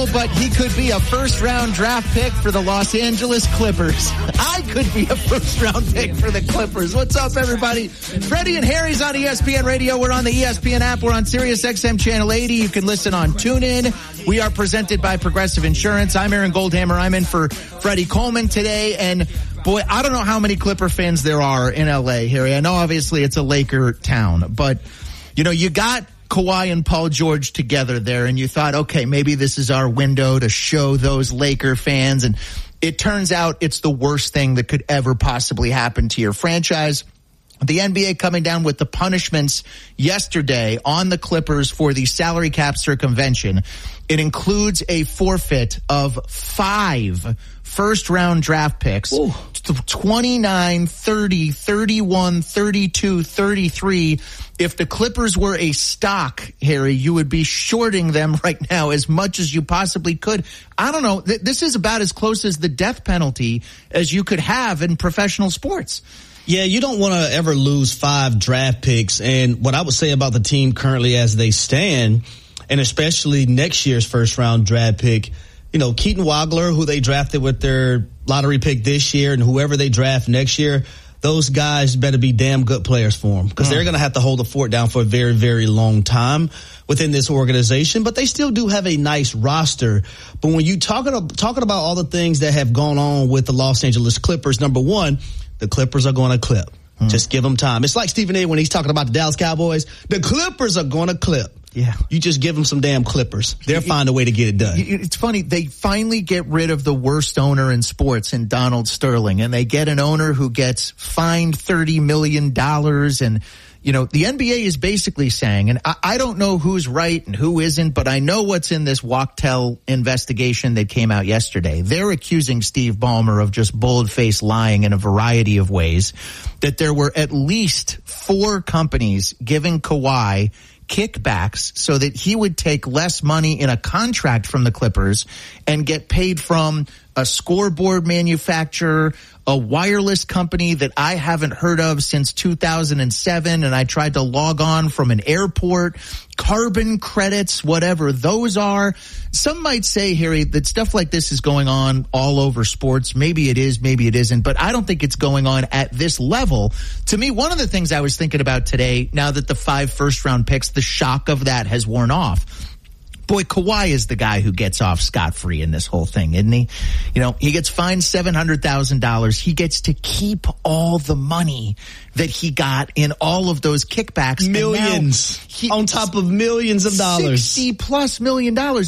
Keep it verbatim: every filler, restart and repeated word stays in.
but he could be a first-round draft pick for the Los Angeles Clippers. I could be a first-round pick for the Clippers. What's up, everybody? Freddie and Harry's on E S P N Radio. We're on the E S P N app. We're on Sirius X M Channel eighty. You can listen on TuneIn. We are presented by Progressive Insurance. I'm Aaron Goldhammer. I'm in for Freddie Coleman today, and boy, I don't know how many Clipper fans there are in L A, Harry. I know obviously it's a Laker town, but, you know, you got Kawhi and Paul George together there, and you thought, okay, maybe this is our window to show those Laker fans, and it turns out it's the worst thing that could ever possibly happen to your franchise. The N B A coming down with the punishments yesterday on the Clippers for the salary cap circumvention. It includes a forfeit of five first-round draft picks, Ooh. twenty-nine, thirty, thirty-one, thirty-two, thirty-three. If the Clippers were a stock, Harry, you would be shorting them right now as much as you possibly could. I don't know. This is about as close as the death penalty as you could have in professional sports. Yeah, you don't want to ever lose five draft picks. And what I would say about the team currently as they stand, and especially next year's first round draft pick, you know, Keaton Wagler, who they drafted with their lottery pick this year, and whoever they draft next year, those guys better be damn good players for them, because mm. they're going to have to hold the fort down for a very, very long time within this organization. But they still do have a nice roster. But when you talking talking about all the things that have gone on with the Los Angeles Clippers, number one, the Clippers are going to clip. Hmm. Just give them time. It's like Stephen A. when he's talking about the Dallas Cowboys. The Clippers are going to clip. Yeah. You just give them some damn clippers. They'll find a way to get it done. It's funny. They finally get rid of the worst owner in sports in Donald Sterling, and they get an owner who gets fined thirty million dollars. And, you know, the N B A is basically saying, and I, I don't know who's right and who isn't, but I know what's in this Wachtell investigation that came out yesterday. They're accusing Steve Ballmer of just bold-faced lying in a variety of ways, that there were at least four companies giving Kawhi kickbacks so that he would take less money in a contract from the Clippers and get paid from a scoreboard manufacturer, a wireless company that I haven't heard of since two thousand seven, and I tried to log on from an airport, carbon credits, whatever those are. Some might say, Harry, that stuff like this is going on all over sports. Maybe it is, maybe it isn't, but I don't think it's going on at this level. To me, one of the things I was thinking about today, now that the five first-round picks, the shock of that has worn off. Boy, Kawhi is the guy who gets off scot-free in this whole thing, isn't he? You know, he gets fined seven hundred thousand dollars. He gets to keep all the money that he got in all of those kickbacks. Millions. He, on top of millions of dollars. sixty plus million dollars.